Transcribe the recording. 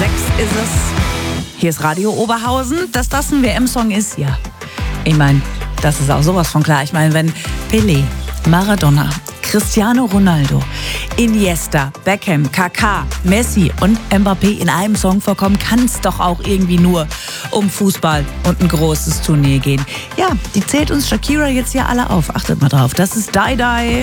ist es. Hier ist Radio Oberhausen. Dass das ein WM-Song ist, ja. Ich meine, das ist auch sowas von klar. Ich meine, wenn Pelé, Maradona, Cristiano Ronaldo, Iniesta, Beckham, Kaká, Messi und Mbappé in einem Song vorkommen, kann es doch auch irgendwie nur um Fußball und ein großes Turnier gehen. Ja, die zählt uns Shakira jetzt hier alle auf. Achtet mal drauf. Das ist Die Die.